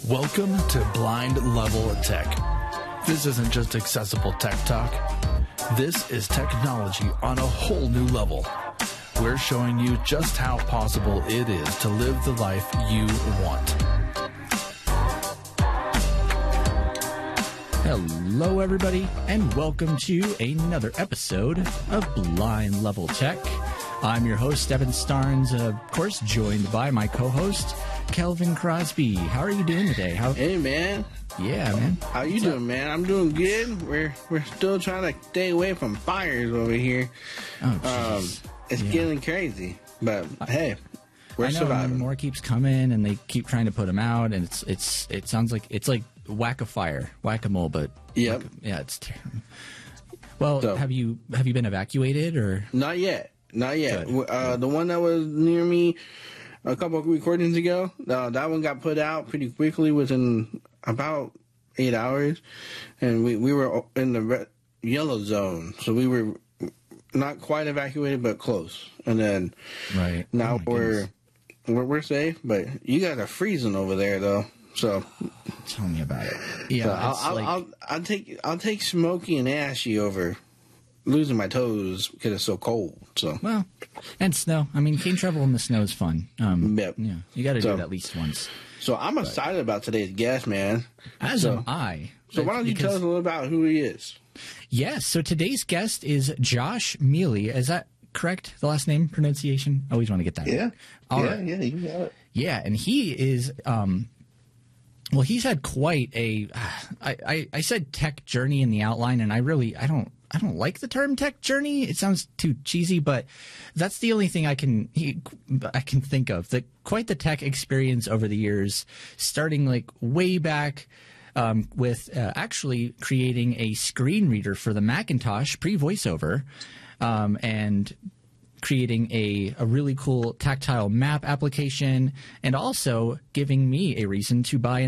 Welcome to Blind Level Tech. This isn't just accessible tech talk. This is technology on a whole new level. We're showing you just how possible it is to live the life you want. Hello, everybody, and welcome to another episode of Blind Level Tech. I'm your host, Evan Starnes, of course, joined by my co-host, Kelvin Crosby. How are you doing today? Hey, man. Yeah, man. How you doing, man? I'm doing good. We're still trying to stay away from fires over here. Oh, jeez. It's getting crazy, but hey, we're I know, surviving. More keeps coming, and they keep trying to put them out, and it sounds like it's like whack-a-mole, but Yep. yeah, it's terrible. Well, So- have you been evacuated or? Not yet. Good. The one that was near me a couple of recordings ago, that one got put out pretty quickly within about 8 hours, and we were in the yellow zone, so we were not quite evacuated, but close. And then Right. now Oh, my goodness. we're safe, but you guys are freezing over there though. So Tell me about it. Yeah, so I'll take Smokey and Ashy over losing my toes because it's so cold. So well, and snow. I mean, cane travel in the snow is fun. Yep. Yeah, you got to do So- it at least once. so I'm excited about today's guest, man. As am I. So why don't you tell us a little about who he is? Yes. So today's guest is Josh Mealy. Is that correct? The last name pronunciation? I always want to get that. Yeah. All yeah, right. yeah, you got it. Yeah, and he is. Well, he's had quite a. I said tech journey in the outline, and I don't like the term tech journey. It sounds too cheesy, but that's the only thing I can think of. Quite the tech experience over the years, starting like way back with actually creating a screen reader for the Macintosh pre-voiceover, and creating a really cool tactile map application, and also giving me a reason to buy an